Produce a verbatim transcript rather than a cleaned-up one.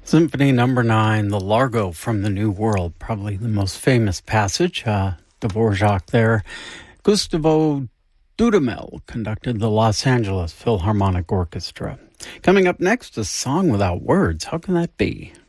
Symphony Number Nine, the Largo from the New World, probably the most famous passage. Uh, Dvorak there. Gustavo Dudamel conducted the Los Angeles Philharmonic Orchestra. Coming up next, a song without words. How can that be?